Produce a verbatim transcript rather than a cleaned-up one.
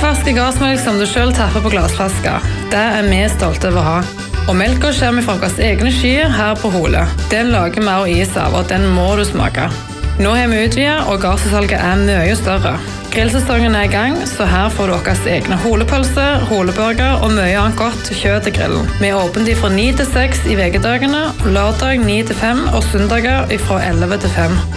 Ferske gassmelk som du selv tapper på glassflasker. Det er vi stolte over å ha. Og melka kommer fra våre egne skyer her på Hole. Den lager vi og is av, og den må du smake. Nå har vi utvidet, og gassalget er mye større. Grillsesongen er i gang, så her får du våre egne holepølse, holeburger og mye annet godt kjøtt til grillen. Vi er åpent fra ni til seks i vekedagene, lørdag ni til fem og søndager fra elleve til fem.